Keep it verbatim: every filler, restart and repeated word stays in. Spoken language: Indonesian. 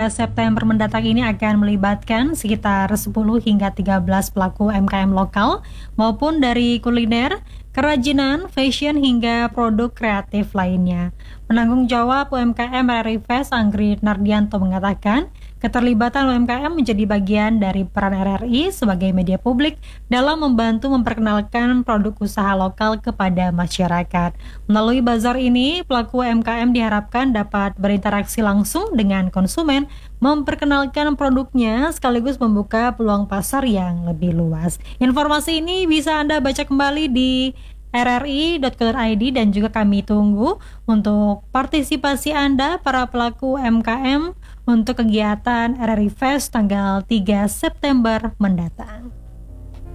tiga September mendatang ini akan melibatkan sekitar sepuluh hingga tiga belas pelaku U M K M lokal maupun dari kuliner, kerajinan, fashion hingga produk kreatif lainnya. Penanggung jawab U M K M R R I Fest, Anggrit Nardianto, mengatakan keterlibatan U M K M menjadi bagian dari peran R R I sebagai media publik dalam membantu memperkenalkan produk usaha lokal kepada masyarakat. Melalui bazar ini, pelaku U M K M diharapkan dapat berinteraksi langsung dengan konsumen, memperkenalkan produknya sekaligus membuka peluang pasar yang lebih luas. Informasi ini bisa Anda baca kembali di r r i dot co dot i d dan juga kami tunggu untuk partisipasi Anda para pelaku U M K M untuk kegiatan R R I Fest tanggal tiga September mendatang.